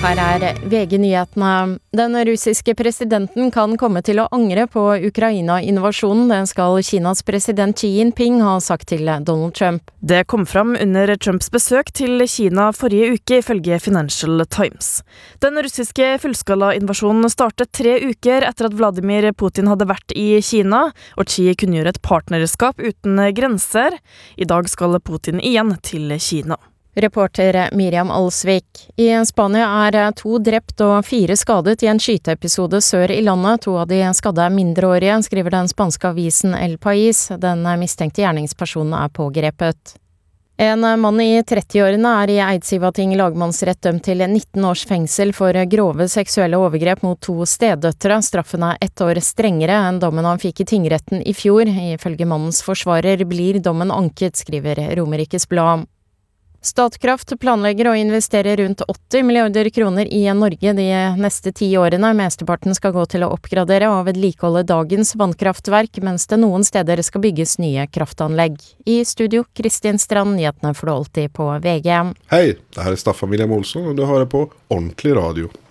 Her VG-nyhetene. Den russiske presidenten kan komme til å angre på Ukraina-invasjonen. Det skal Kinas president Xi Jinping ha sagt til Donald Trump. Det kom fram under Trumps besøk til Kina forrige uke, ifølge Financial Times. Den russiske fullskala-invasjonen startet 3 uker etter at Vladimir Putin hadde vært i Kina, og Xi kunngjorde et partnerskap uten grenser. I dag skal Putin igjen til Kina. Reporter Miriam Alsvik. I Spania 2 drept og 4 skadet i en skyteepisode sør i landet. 2 av de skadde mindreårige, skriver den spanske avisen El País. Den mistenkte gjerningspersonen pågrepet. En mann i 30-årene i Eidsivating lagmannsrett dømt til 19 års fengsel for grove seksuelle overgrep mot 2 steddøtre. Straffen 1 år strengere enn dommen han fikk i tingretten i fjor. Ifølge mannens forsvarer blir dommen anket, skriver Romerikes Blad. Statkraft planlegger å investere rundt 80 milliarder kroner i Norge de neste 10 årene. Mesteparten skal gå til å oppgradere og vedlikeholde dagens vannkraftverk, mens det noen steder skal bygges nye kraftanlegg. I studio, Kristin Strand, nyhetene får du alltid på VG. Hei, det her Staffan William Olsson, og du hører på Ordentlig Radio.